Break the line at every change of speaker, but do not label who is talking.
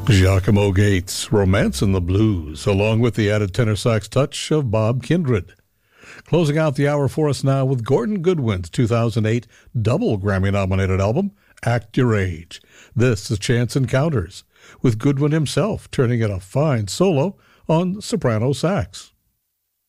Giacomo Gates, Romance in the Blues, along with the added tenor sax touch of Bob Kindred. Closing out the hour for us now with Gordon Goodwin's 2008 double Grammy-nominated album, Act Your Age. This is Chance Encounters, with Goodwin himself turning in a fine solo on soprano sax.